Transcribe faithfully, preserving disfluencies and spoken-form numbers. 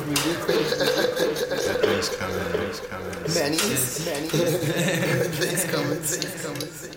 music. That bass coming, bass coming. Manny's, Manny's. Bass coming, bass coming.